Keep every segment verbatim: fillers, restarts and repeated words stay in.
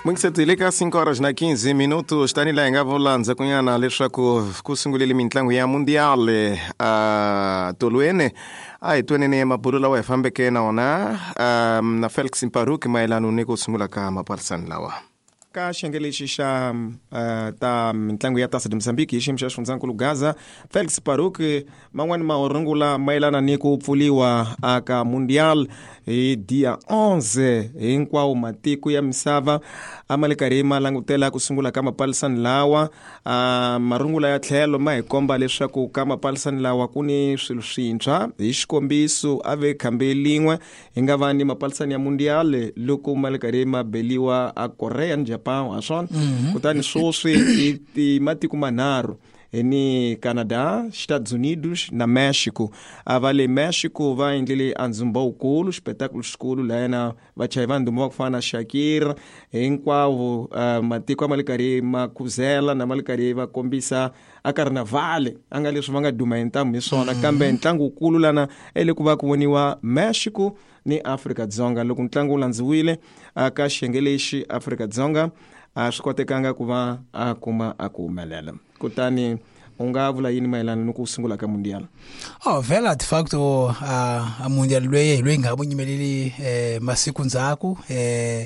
Muito cedo, ile ka cinco horas na quinze minutos tani la nga volanza kunyana leswaku ku sungulile mitlangu ya mundial a tolwene ai twenene mapurula wa fambeke na ona um, na Felix Mparuki maelano ni ku sungula ka maparisan lawa ka xengelexi xa uh, ta mitlangu ya Taça de Moçambique xi xa xifundzankulu Gaza. Felix Mparuki man'wani mahorungula maelana ni ku pfuliwa aka mundial hi dia onze hinkwawo matiko ya misava amale karhi ma langutela ku sungula ka mapalisani lawa. uh, marungula ya tlhelo ma hi komba leswaku ka mapalisani lawa ku ni swilo swintshwa hi xikombiso ave khambe lin'we hi nga va ni mapalisani ya mundial loko ma le karhi ma beliwa a Korea ni Japan wa swona. mm-hmm. Kutani swoswi i matiko manharhu ni Canadá, Estados Unidos na México. A vale México vai endlele anzumba ukulu, espetáculo escuro lá na vai chaivando mo fana Shakira, em qual uh, matiko amalikari makuzela na malikari va kombisa a carnaval, angale suvanga dumenta misona kambe ntlangu ukulu lana ele kuva kuoniwa México ni Afrika Dzonga. Loko ntlangu landziwile aka xengelexi Afrika Dzonga a swi kotekanga ku va a kuma a ku humelela. Kutani unga vula yini maelana no ku sungula ka mundial? Oh vela de facto a a mundial lwe lwe nga bunyimeleli eh masiku ndzhaku eh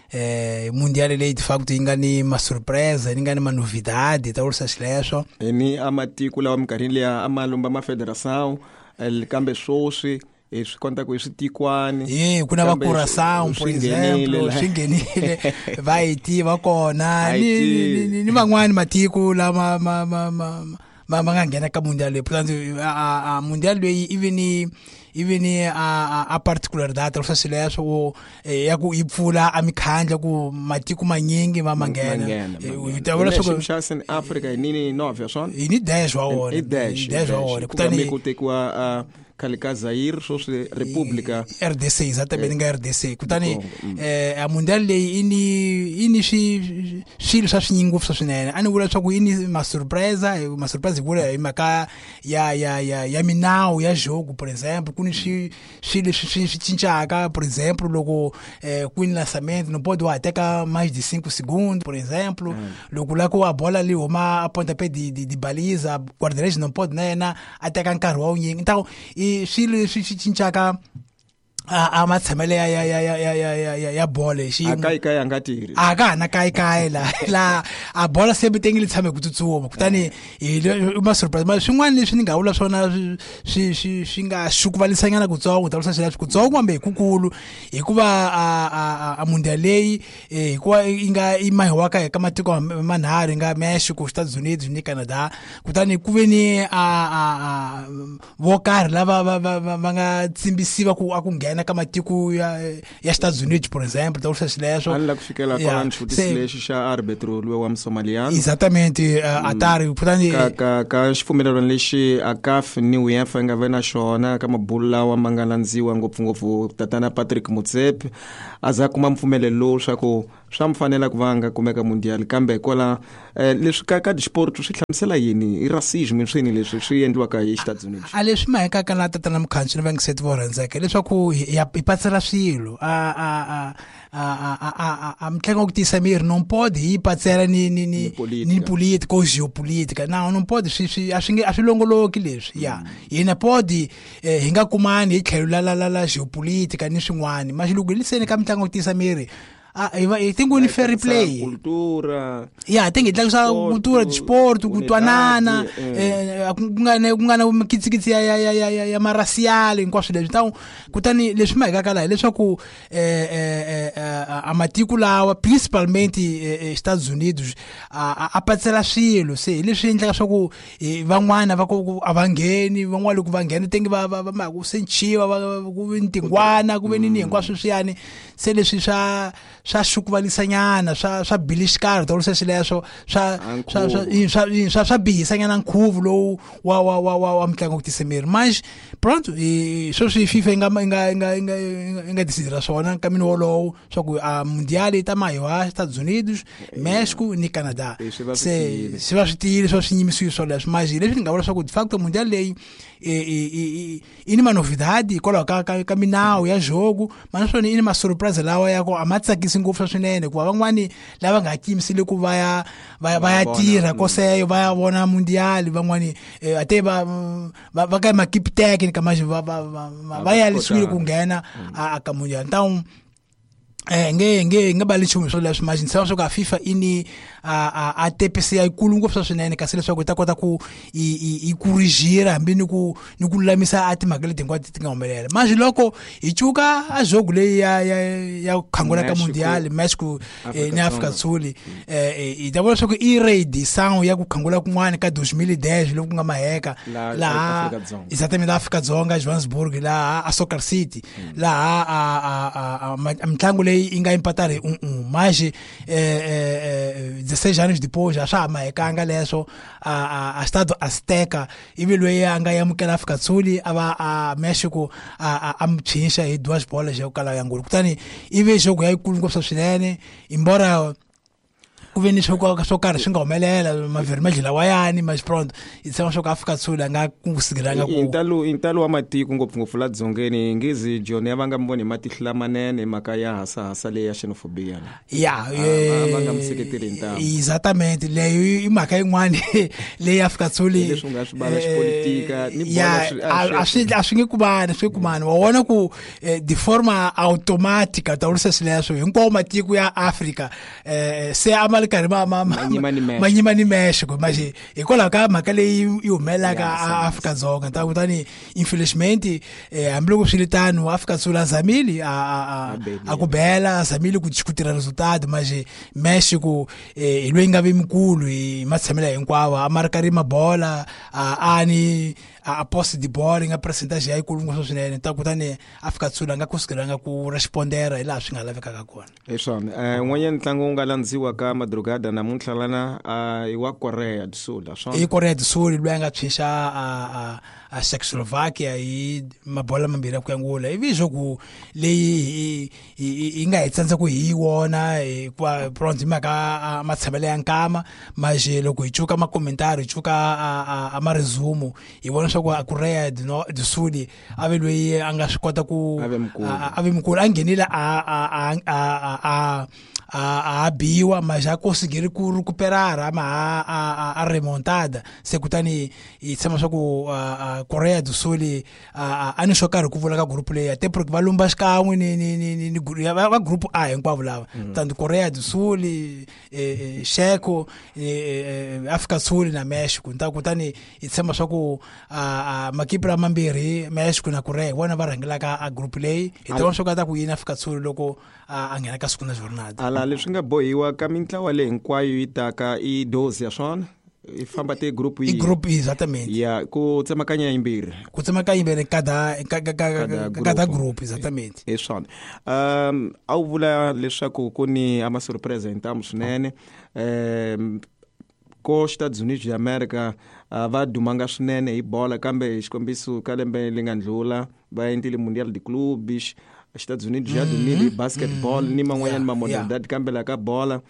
eh mundial le de facto ingani ma surpresa ingani ma novidade ta ulsa xileswo ni amatiko lawa mkarhini ya amalumba ma federação el kambe swoswi e swi konta ku switikwane eh kuna va Curaçao por exemplo swingenile va Haiti va kona ni ni van'wani matiko la ma ma ma ma ma nga nghena ka mundial le portanto a mundial le even even a a particularidade lo saseleso ya ku ipfula amikhandla ku matiko manyingi va mangena utavula swo ku in Africa nini nove son ini dez wa hora dez wa hora kutani ku tekwa Kalika Zaire, sosai República R D C, exatamente, nga R D C. Kutani eh a mundial le ini ini shi shi sa shingu sa swinene. Ani vula swa ku ini ma surpresa, ma surpresa vula imaka ya ya ya ya minau ya jogo, por exemplo, kuni shi shi shi shi cinchaka, por exemplo, logo eh kuni lançamento não pode até mais de cinco segundos, por exemplo. Logo lá com a bola ali uma a pontapé de de, de baliza, guarda-redes não pode né na até kan carro então Chile xixinchaka a matsamele ya ya ya ya ya ya ya ya bola xi akai kai angatiri aka na kai kai la la a bola sempre tem que tshame ku tsutsuma kutani uma surprise mas swin'wana leswi ni nga vula swona swi swi swi nga xukuvalisanyana kutsongo ta lusa xileswi kutsongo kambe kukulu hikuva a a mundial leyi hikuva inga imahiwaka eka matiko manharhu nga Mexico, Estados Unidos ni Canada. Kutani ku ve ni a a vo karhi lava va nga tsimbisiwa ku a ku nghena ka matiko ya ya Estados Unidos, por exemplo, tá xileswo alla ku fikela kona nxutisi lexi xa arbitro lwe wa msomaliano exatamente atari kutani ka ka ka xifumelelano lexi a C A F ni UEFA nga vena xona ka mabulu lawa ma nga landziwa ngopfungopfu tatana Patrick Motsepe aza kuma mpfumelelo swa ku swa mfanela ku vanga kumeka mundial kambe kola leswi ka ka sport swi hlamusela yini i racism swini leswi swi endliwaka hi Estados Unidos a leswi ma eka kana tatana mukhanchi ni vangiseti vo rhandzaka leswaku ya ipatsela swilo a a a a a a mtlenga ku tisa miri non pode ipatsela ni ni ni ni politica ou geopolítica não não pode swi swi a swi a swi longoloki leswi ya yena pode hinga kumani hi tlhelo la la la geopolítica ni swin'wana ma xiluguliseni ka mtlenga ku tisa miri Ah, I think we fair play. Cultura. Yeah, I think it's like cultura de sport, kutwanana, eh kungana kungana umkitsikitsi ya ya ya ya ya marasiale inkwasho leswi. Então, kutani leswi ma eka kala leswaku eh eh amatiko lawa principalmente Estados Unidos a patsela swilo se leswi endlaka swa ku van'wana va ku avangeni van'wana ku vangena tengi va va ku senchiwa ku ntingwana ku venini hinkwaswo swiyani se leswi swa swa xukuvalisanyana swa swa bilixikari to lusa xileswo swa swa swa swa bihisanyana nkhuvu lowu wa wa wa wa mtlangu ku tisemeri mas pronto e swo swi FIFA inga inga inga inga inga decidira swona kamini wolowo swa ku a mundial ta maiwa Estados Unidos, México ni Canada se se va switile swa swinyimisiwa swo leswo mas leswi nga vula swa ku de facto mundial leyi e ini ma novidade ikola ka ka minawu ya jogo mas swona ini ma surprise lawa ya ko amatsaki tihlanganisi ngopfu swinene ku van'wani lava nga hakimisile ku va ya va ya tirha koseyo va ya vona mundial van'wani ate va va ka makipi técnica mas va va ya leswi ku nghena a ka mundial então eh nge nge ngabali chumi swo leswi mas ntsena swo ka FIFA ini a a T P C ya ikulu ngopfu swinene kasi leswaku ta kota ku i corrigera hambi ni ku ni ku lulamisa atimhaka leti hinkwato ti nga humelela mas loko hi chuka a jogo leyi ya ya ya khangula ka mundial Mexico ni Africa Dzuli eh i ta vona leswaku i raid sangu ya ku khangula kun'wana ka twenty ten loko nga maheka laha exatamente Africa Dzonga Johannesburg laha a Soccer City laha a a mtlangu leyi inga empatare um um mas eh eh dezesseis anos depois já sha mahekanga leso a a estado Azteca ivi loyi anga yamukela Africa Dzuli ava a Mexico a amchincha hi duas bolas ya kala ya ngulu kutani ivi jogo ya ikulu ngopfu swinene embora kuveni swo ka swo karhi swi nga humelela mavermejhi lawayani mas pronto itsema swo ka Africa Dzuli anga kusigelanga ku intalo intalo wa matiko ngopfungopfu la dzongeni ngizi John yavanga mboni matihla manene makaya hasa hasa le ya xenophobia ya vanga mseketeli intalo exatamente leyi imhaka yin'wani leyi Africa Dzuli leswi nga swibala xipolitika ni bona swi a swi nge kubani swi kumani wa wona ku de forma automática tawulisa swileswo hinkwawo matiko ya Africa eh se ama karhi ma manyima ni Mexico mas hikwalaho ka mhaka leyi yi humelelaka Africa Dzonga ta kutani infelizmente hambiloko swi litano Africa Dzuli azamile a a ku bela azamile ku ku tirha resultado mas Mexico hi loyi nga vi mikulu hi matshamela hinkwawo a ma ri karhi mabola a ni a post di bola nga percentage ya ikulu ngopfu swinene ta kutani Africa Dzuli nga kusigelanga ku respondera hi laha swi nga lavekaka kona hi swona eh n'wanyana ntlangu wu nga landziwa ka madrugada namuntlha lana i wa Korea du Sul swona i Korea du Sul loyi nga tshinxa a a Czechoslovakia hi mabola mambirhi ku yangula ivi jogo leyi i nga hi tsandzeka ku hi wona kwa pronto maka matshamelo ya nkama mas loko hi chuka ma commentary chuka a ma resume hi vona swa ku Korea du Sul ave loyi a nga swi kota ku ave mkulu a nghenile a a a a a biwa mas a conseguir ku recuperar ma a a remontada se kutani i tsema swa ku Korea du Sul a ni swo karhi ku vula ka group leyi te porque va lumba xikan'we ni ni ni ni va group A hinkwavo lava tanto Korea du Sul eh Checo Africa Dzuli na Mexico nta kutani i tshemba swa ku makipi lama mambirhi Mexico na Korea vona va rhangelaka a group leyi hi ta vona swo kata ku yini Africa Dzuli loko a nghena ka siku na jornada ala leswi nga bohiwa ka mitlawa leyi hinkwayo yi taka i dozi ya swona i famba te group yi i group exatamente ya ku tsemakanya yimbirhi ku tsemakanya yimbirhi kada kada group exatamente hi swona um a wu vula leswaku ku ni ama surprise intamo swinene um ko Estados Unidos ya America va dumanga swinene hi bola kambe xikombiso ka lembe li nga ndlula va endlile mundial de clubes Estados Unidos ya dumile basketball ni man'wanyana ma modalidade kambe la ka bola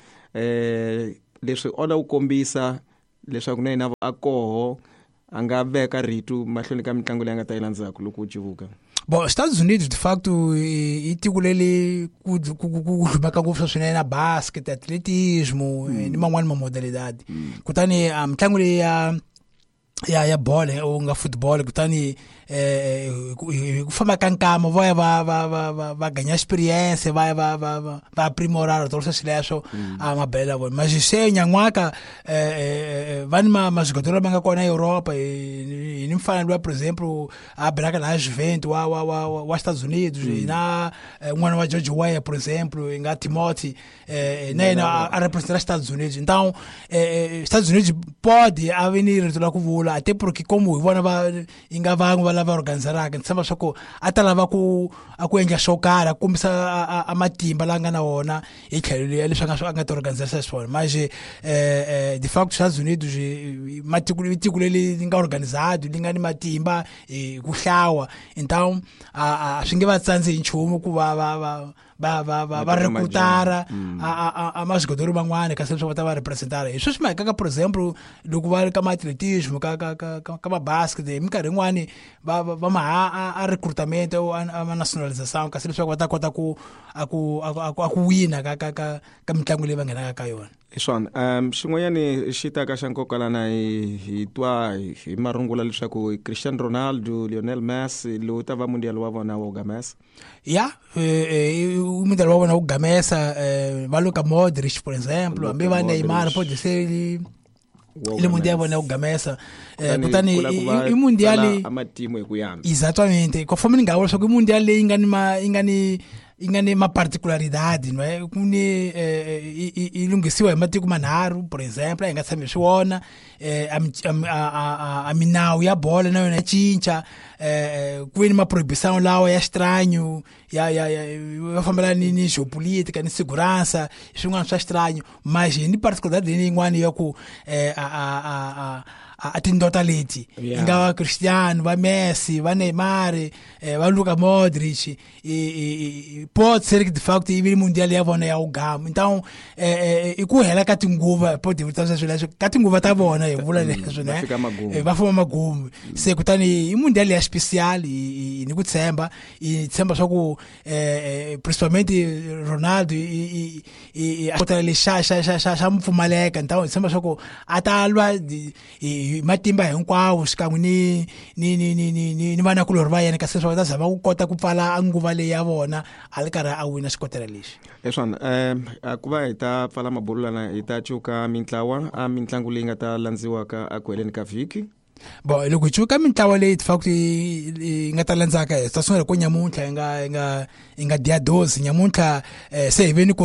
eh leswi ola u kombisa leswaku na yena a koho anga veka ritu mahlweni ka mitlangu leyi nga ta yilandzaka loko u civuka Bom, Estados Unidos de facto e tiko lele ku ku baka ngopfu swinene na basket, atletismo ni man'wana ma modalidade kutani mitlangu leyi ya ya ya bola o nga football kutani eh ku famba kankama va va va va ganha experiência va va va va aprimorar todo esse leswo a mabela bona mas se nyanwaka eh vani ma jogadores banga kona Europa e ni mfana lwa por exemplo a Braga na Juventus wa wa wa Estados Unidos na mwana wa George Weah por exemplo nga Timothy eh na a representar Estados Unidos então Estados Unidos pode avenir lá ku vula até porque como vona va inga vangu va lava organizaraka ntsema swako atalava ku akuendla shokara kumisa a matimba langa na wona hi tlhelo leswi nga nga organization swona mas eh de facto Estados Unidos matiko litiko leli nga organizado linga ni matimba ku hlawa então a swi nge va tsanze hi nchumu ku va va va va va va recrutara a a a masjogador man'wana kasi leswi va ta va representara hi sweswi mahekaka por exemplo loko va ri ka atletismo ka ka ka ka va basket minkarhi yin'wani va va ma a recruitment a nationalisation kasi leswaku va ta kota ku a ku a ku wina ka ka ka ka mitlangu leyi va nghenaka ka yona. Swona um xin'wanyani xi ta ka xa nkoka lana hi hi twa hi marungula leswaku Cristiano Ronaldo, Lionel Messi lowu ta va mundial wa vona wo gamesa ya mundial wa vona wo gamesa va Luka Modric por exemplo hambi va Neymar pode ser ile mundial vona wo gamesa kutani i mundial amatimu ekuyami exatamente conforme ningawo leswaku i mundial leyi nga ni ma ingani ingane ma particularidade no é kuni ilungisiwa hi matiko manharhu por exemplo hi nga tshami swona a minawu ya bola na yona cinca ku ni ma prohibição lawa ya estranho ya ya ya fambelana ni geopolítica ni segurança swin'wana swa estranho mas ni particularidade yin'wana ya ku a a a tindota leti nga va Cristiano va Messi va Neymar va Luka Modric e pode ser que de facto i mundial ya vona ya o gama então i ku hela ka tinguva pode vuta sweswo ka tinguva ta vona hi vula leswo ne va fuma magumu se kutani i mundial ya special ni ku tshemba i tshemba swa ku principalmente Ronaldo i i kota le sha sha sha sha mfumaleka então tshemba swa ku atalwa matimba hinkwawo xikan'we ni ni ni ni ni ni vanakulori va yena kasi leswaku va ta zama ku kota ku pfala nguva leyi ya vona a ri karhi a wina xikotela lexi. Leswani um ku va hi ta pfala mabulu lana hi ta cuka mintlawa a mitlangu leyi nga ta landziwaka a ku heleni ka vhiki bo loko hi cuka mitlawa leyi de facto yi nga ta landzaka hi ta sungula ko nyamuntlha hi nga hi nga hi nga dya dozi nyamuntlha se hi ve ni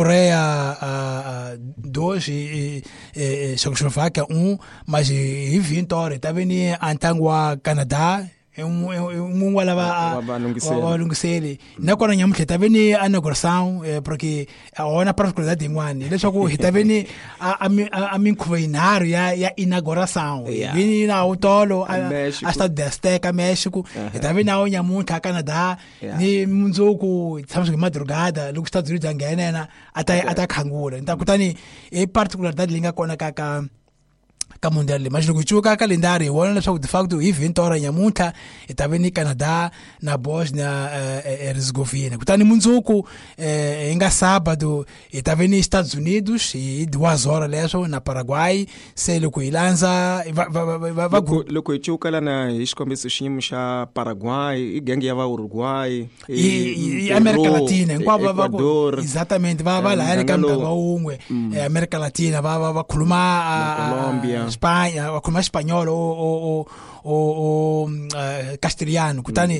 Korea dozi Czechoslovaquia um mas hi vintor hi ta ve ni a ntlangu wa Canada um wala va va lungiseli nakona nyamuntlha ta ve ni a inauguração porque ona particularidade yin'wana leswaku hi ta ve ni a minkhuvo yinharhu ya ya inauguração hi ni na utolo a Estado de Azteca México hi ta ve na o nyamuntlha Canada ni mundzuku tshama hi madrugada loko Estados Unidos a nghena ata ata khangula nta kutani e particularidade leyi nga kona ka ka ka mundial le mas loko chuka calendário wona leswaku de facto hi vintora nyamuntlha hi ta ve ni Canada na Bosnia Herzegovina kutani mundzuku hi nga sábado hi ta ve ni Estados Unidos hi duas horas leswo na Paraguay se loko hi landza loko hi chuka lana hi xikombiso xiyimo xa Paraguay i genge ya va Uruguay i America Latina hinkwavo va exatamente va va la ka muganga wun'we America Latina va va khuluma Colombia Espanha khuluma espanhol o o o o castelhano kutani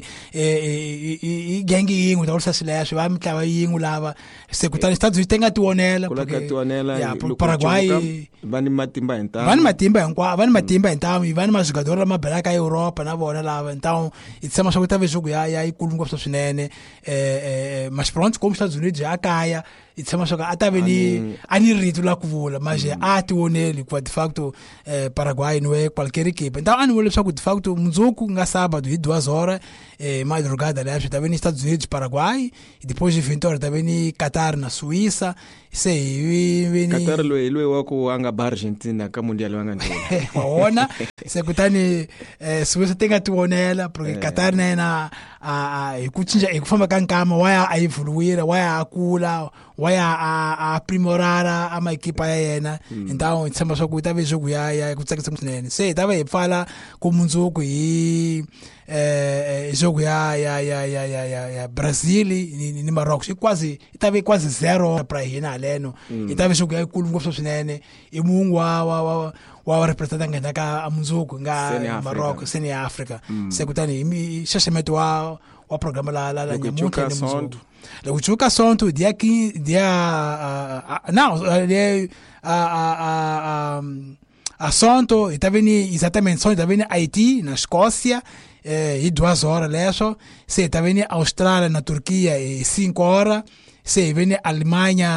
i genge yin'we ta ulisa sileswo va mitlawa yin'we lava se kutani Estados Unidos tenga tionela porque Paraguay va ni matimba hinkwavo va ni matimba hinkwavo va ni matimba hinkwavo va ni majogador lama belaka Europa na vona lava então i tshama swa ku ta ve jogo ya ya ikulu ngopfu swinene eh mas pronto como Estados Unidos ya kaya i tshama swa a ta ve ni a ni rito la ku vula mas a tioneli kwa de facto Paraguay no é qualquer equipe então a ni vula swa ku de facto mundzuku nga sábado hi duas horas madrugada lá ta ve ni Estados Unidos Paraguay e depois de vinte horas ta ve ni Qatar na Suíça se hi Qatar lo lo wa ku anga ba Argentina ka mundial wa nga ndlela ona se kutani Suíça tenga tionela porque Qatar na a hi ku cinca hi ku famba ka nkama waya a evoluira waya akula waya a aprimorara ama equipa ya yena então tsamba swa ku ta ve jogo ya ya ku tsakisa swinene se ta ve hi pfala ku mundzuku hi eh jogo ya ya ya ya ya ya Brazil ni ni Marrocos quase ta ve quase zero para hina leno ta ve jogo ya ikulu ngopfu swinene i mungu wa wa wa representante ngena ka mundzuku nga Marrocos seni Africa se kutani xaxameto wa wa programa la la la nyamuntlha ni mundzuku loko chuka sonto dia que dia não dia a a a sonto e tá vendo exatamente sonto tá vendo Haiti na Escócia e duas horas lesho se tá vendo Austrália na Turquia e cinco horas se vem Alemanha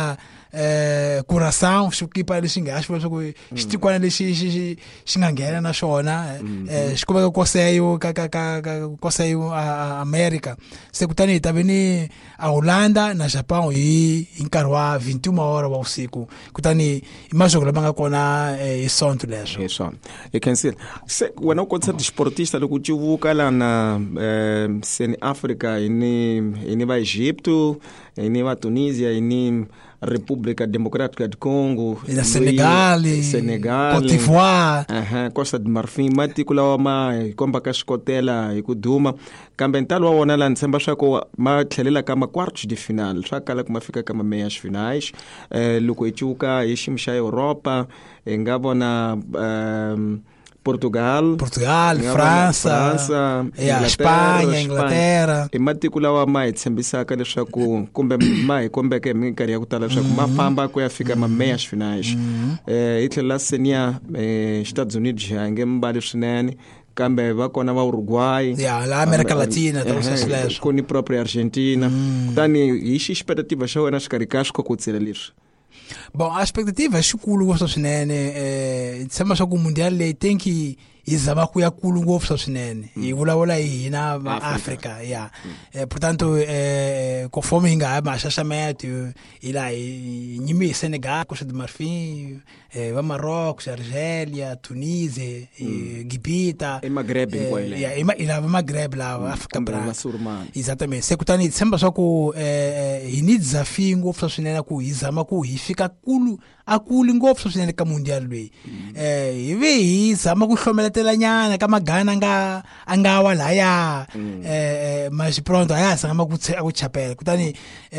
eh Curaçao xikipa lexi nga xi leswaku xitikwana lexi xi xi nga nghena na xona eh xi kumeka koseyo ka ka ka koseyo a America se kutani hi ta ve ni a Holanda na Japan hi hi nkarhi wa vinte e uma hora wa usiku kutani i majoko lama nga kona hi sonto leswo hi swona you can see se wena u kotisa tisportista loko u vuka lana eh se ni Africa ini ini va Egipto ini va Tunisia ini República Democrática de Congo, e Senegal, Senegal, Côte d'Ivoire, uh-huh, Costa de Marfim, matikula wa ma komba ka xikotela hi ku duma kambe ntalo wa wona la ntshemba swa ku ma tlhelela ka ma quartos de final swa kala ku ma fika ka ma meias finais eh loko hi chuka hi ximi xa Europa hi nga vona um, Portugal, Portugal, França, França yeah, Espanha, Inglaterra. E matiko lawa ma hi tshembisaka leswaku kumbe ma hi kombeka hi minkarhi ya ku tala leswaku ma famba ku ya fika ma meias finais. Eh hi tlhela senia eh Estados Unidos ya nge mbali swinene kambe va kona va Uruguay, yeah, la América Latina, trouxe slash. Con i própria Argentina. Tani hi xi expectativa xa wena xikarhi ka swikokotsela leswi. Bom, a expectativa é xikulu ngopfu swinene eh tshemba swa ku mundial leyi tem que hi zama ku ya kulu ngopfu swinene hi vulavula hi hina va Africa ya eh portanto eh conforme hinga ma xaxamento ila hi nyimi Senegal, Costa de Marfim, eh va Marrocos, Argélia, Tunísia, Gibita, e Maghreb eh ya ila va Maghreb lá África branca exatamente se kutani tshemba swa ku eh hi ni desafio ngopfu swinene ku hi zama ku hi fika kulu akulu ngopfu swinene ka mundial lweyi eh hi ve hi zama ku hlomeletela nyana ka magana nga angawa laya eh mas pronto aya zama ku ku chapela kutani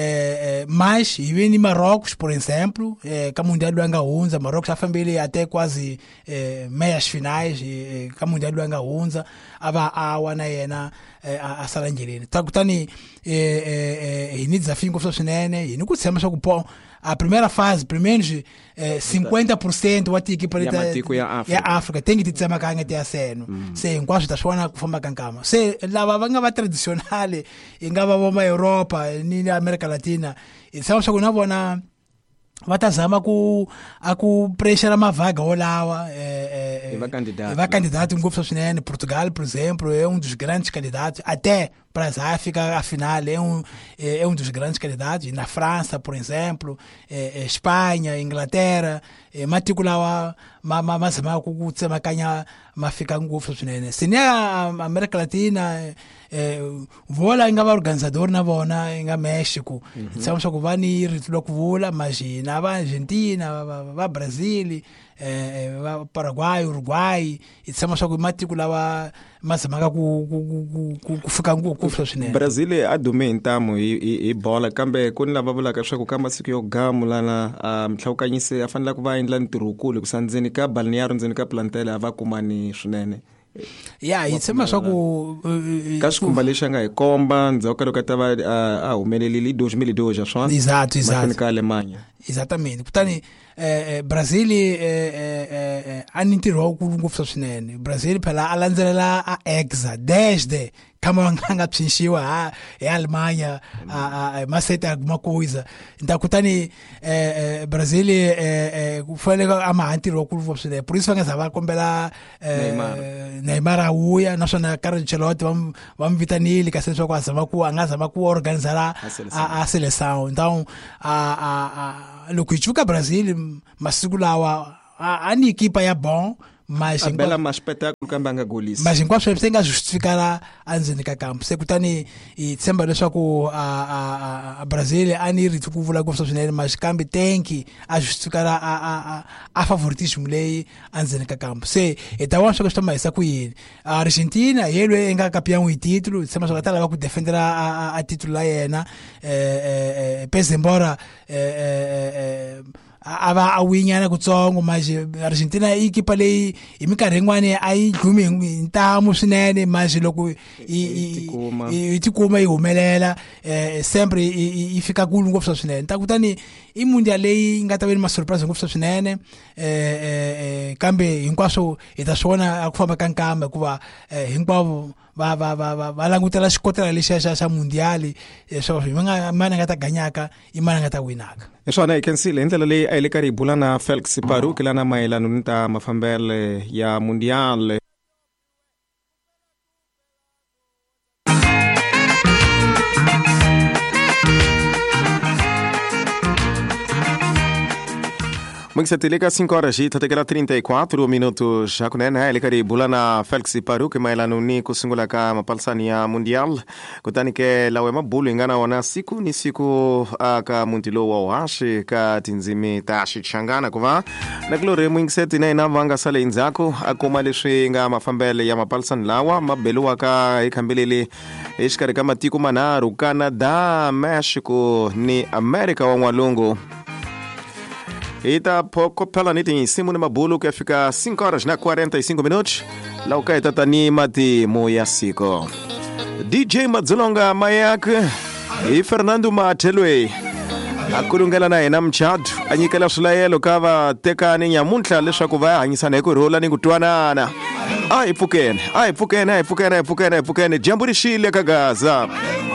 eh mas hi ve ni Marrocos por exemplo eh ka mundial lwa nga hundza Marrocos a fambile até quase eh meias finais ka mundial lwa nga hundza ava awa na yena a sala endleleni kutani eh eh hi ni desafio ngopfu swinene hi ni ku tshemba swa ku po a primeira fase, pelo eh, cinquenta por cento wa tiki para ya África tem que te tsema kanga te aseno se hinkwaswo ta swona ku famba kankama se lava va nga va traditionale ingava va ma Europa ni America Latina itsawa swa ku na vona va ta zama ku a ku pressure mavaga olawa eh eh va candidato va candidato ngopfu swinene Portugal por exemplo é um dos grandes candidatos até para a África a final é um é um dos grandes candidatos na França por exemplo eh, Espanha Inglaterra eh, matikulawa ma ma ma zama ku tsema kanya mafika ngopfu swinene se a América Latina eh vola ingava organizador na vona inga México tsama swa ku vani ritlo ku vula majina va Argentina va Brasil eh va Paraguay Uruguay itsama swa ku matikulawa mazamaka ku ku ku fika ngopfu swinene Brasil adume intamo i bola kambe kuni lava vulaka swa ku ka masiku yo gamulana mhlawukanyise a fanele ku va endla ntirho kule ku sandzeni ka balneario ndzeni ka plantela va kumani swinene ya hi tshemba swa ku ka xikhumba lexi a nga hi komba ndzhaku ka loko a ta va a humelelile dois mil e dois ya swona exato exato ka Alemanha exatamente kutani eh Brasil eh a ni ntirho wukulu ngopfu swinene Brasil phela a landzelela a Hexa desde kama nga pshinshiwa ha e Alemanha a maseta alguma coisa então kutani eh Brasil eh kufanele ama ntiro wukulu ngopfu swinene por isso va nga zava kombela Neymar a uya naswona Carlo Ancelotti va mvitanile kasi swa ku azama ku anga zama ku organizar a seleção então a a loko ichuka Brasil masiku lawa a ni equipa ya bom mas a bela mas espetáculo kamba nga golisa mas enquanto você tem que justificar anzeni ka campo se kutani i tsemba leswaku a a a Brasil ani ritu ku vula ku swinene mas kambe tem que a justificar a a a favoritismo leyi anzeni ka campo se etawa swa ku stama isa ku yini a Argentina yelo enga campeão e título tsemba swa tala ku defender a a título la yena eh eh pese embora eh eh ava awinyana kutsongo manje Argentina ikipa leyi imikarhi yin'wana a yi dlumi ntamu swinene manje loko i tikuma yi humelela eh sempre i fika kulu ngopfu swinene ta kutani i mundial leyi nga ta ve ni ma surprise ngopfu swinene eh kambe hinkwaswo hi ta swona a ku famba ka nkamba hikuva hinkwavo va va va va va langutela xikotela lexi xa xa mundial leswaku i mani nga ta ganyaka i mani nga ta winaka. Hi swona hi khensile hi ndlela leyi a yi le karhi hi bula na Felix Paruki lana mayelana ni ta mafambele ya mundial. Mwingisatile ka cinco horas e tatekela trinta e quatro minutos já kunene ele kari bulana Felix Paruki mayelana ni kusungula ka mapalsani ya mundial kutani ke lawe mabulu ingana wana siku ni siku uh, ka muntilo wa washi ka tinzimi tashi changana kuva na glore mwingisati na inavanga sale inzako akoma leswi nga mafambele ya mapalsani lawa mabeluwa ka ikambelele ishikari kama tiku manaru Canada, Mexico ni Amerika wa mwalungu. Ita pouco pela nita em cima de mabulu que fica cinco horas na quarenta e cinco minutos. Lá o que tá ni mati moyasiko. D J Madzolonga Mayak e Fernando Matelwe. Akulungela na ena mchad anyikela sulaelo kava teka ni nyamuntla leswaku va hanyisana hi ku rola ni ku twanana. Ai pukene, ai pukene, ai pukene, ai pukene, ai pukene. Jambu rixile ka Gaza.